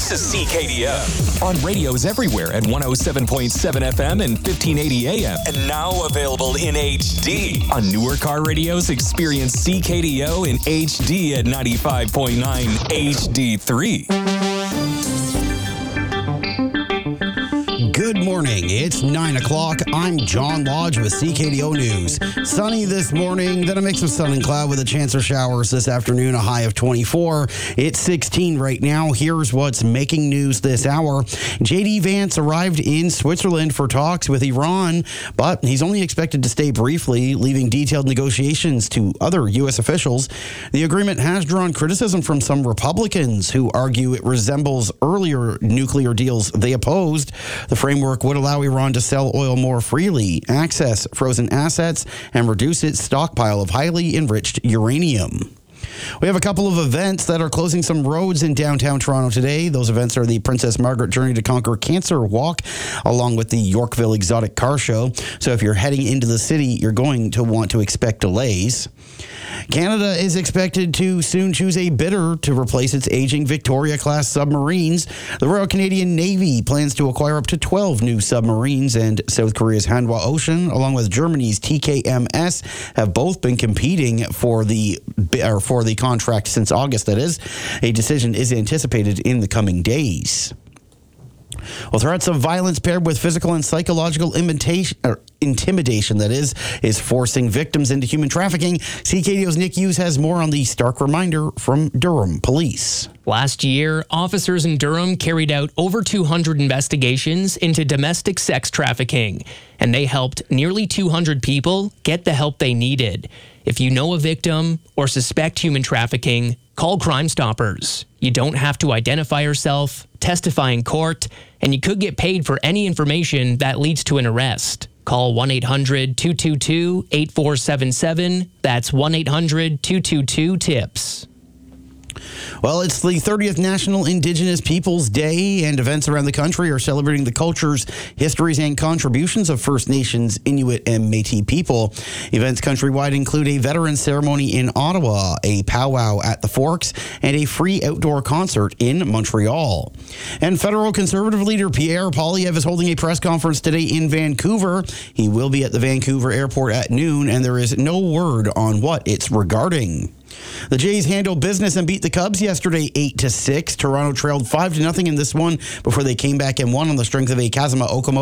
This is CKDO. On radios everywhere at 107.7 FM and 1580 AM. And now available in HD. On newer car radios, experience CKDO in HD at 95.9 HD3. Good morning. It's 9 o'clock. I'm John Lodge with CKDO News. Sunny this morning, then a mix of sun and cloud with a chance of showers this afternoon, a high of 24. It's 16 right now. Here's what's making news this hour. J.D. Vance arrived in Switzerland for talks with Iran, but he's only expected to stay briefly, leaving detailed negotiations to other U.S. officials. The agreement has drawn criticism from some Republicans who argue it resembles earlier nuclear deals they opposed. The framework would allow Iran to sell oil more freely, access frozen assets, and reduce its stockpile of highly enriched uranium. We have a couple of events that are closing some roads in downtown Toronto today. Those events are the Princess Margaret Journey to Conquer Cancer Walk, along with the Yorkville Exotic Car Show. So if you're heading into the city, you're going to want to expect delays. Canada is expected to soon choose a bidder to replace its aging Victoria-class submarines. The Royal Canadian Navy plans to acquire up to 12 new submarines, and South Korea's Hanwha Ocean, along with Germany's TKMS, have both been competing for the contract since August, that is. A decision is anticipated in the coming days. Well, threats of violence paired with physical and psychological intimidation, that is forcing victims into human trafficking. CKDO's Nick Hughes has more on the stark reminder from Durham Police. Last year, officers in Durham carried out over 200 investigations into domestic sex trafficking, and they helped nearly 200 people get the help they needed. If you know a victim or suspect human trafficking, call Crime Stoppers. You don't have to identify yourself, testify in court, and you could get paid for any information that leads to an arrest. Call 1-800-222-8477. That's 1-800-222-TIPS. Well, it's the 30th National Indigenous Peoples Day, and events around the country are celebrating the cultures, histories, and contributions of First Nations, Inuit, and Métis people. Events countrywide include a veterans ceremony in Ottawa, a powwow at the Forks, and a free outdoor concert in Montreal. And federal Conservative leader Pierre Poilievre is holding a press conference today in Vancouver. He will be at the Vancouver airport at noon, and there is no word on what it's regarding. The Jays handled business and beat the Cubs yesterday 8-6. Toronto trailed 5-0 in this one before they came back and won on the strength of a Kazuma Okamoto